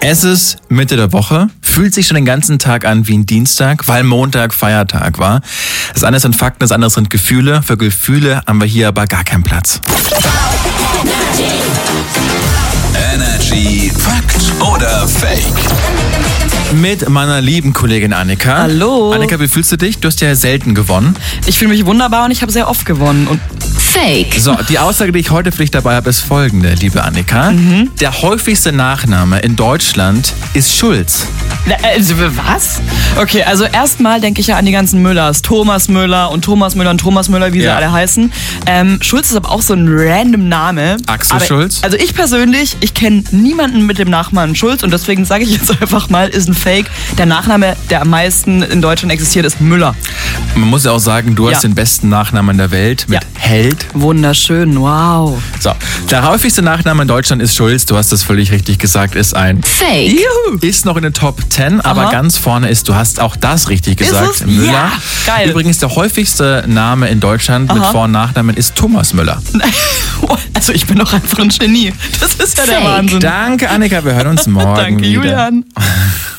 Es ist Mitte der Woche, fühlt sich schon den ganzen Tag an wie ein Dienstag, weil Montag Feiertag war. Das eine sind Fakten, das andere sind Gefühle. Für Gefühle haben wir hier aber gar keinen Platz. Energy Fakt oder Fake? Mit meiner lieben Kollegin Annika. Hallo. Annika, wie fühlst du dich? Du hast ja selten gewonnen. Ich fühle mich wunderbar und ich habe sehr oft gewonnen. Und Fake. So, die Aussage, die ich heute für dich dabei habe, ist folgende, liebe Annika. Der häufigste Nachname in Deutschland ist Schulz. Was? Okay, also erstmal denke ich ja an die ganzen Müllers. Thomas Müller und Thomas Müller und Thomas Müller, wie sie alle heißen. Schulz ist aber auch so ein random Name. Axel aber, Schulz? Also ich persönlich, ich kenne niemanden mit dem Nachnamen Schulz und deswegen sage ich jetzt einfach mal, ist ein Fake. Der Nachname, der am meisten in Deutschland existiert, ist Müller. Man muss ja auch sagen, du hast den besten Nachnamen der Welt mit Held. Wunderschön, wow. So, der häufigste Nachname in Deutschland ist Schulz. Du hast das völlig richtig gesagt, ist ein Fake. Juhu. Ist noch in den Top 10, aber ganz vorne ist, du hast auch das richtig gesagt, es? Müller. Ja, geil. Übrigens, der häufigste Name in Deutschland mit Vor- und Nachnamen ist Thomas Müller. Also ich bin doch einfach ein Genie. Das ist ja der Fake. Wahnsinn. Danke, Annika, wir hören uns morgen Danke, wieder. Julian.